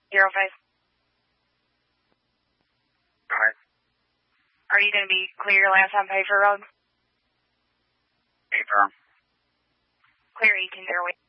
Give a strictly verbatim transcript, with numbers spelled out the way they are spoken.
Zero five. Alright. Are you going to be clear your last on Pfeiffer Road? Paper. Clear eighteen zero eight.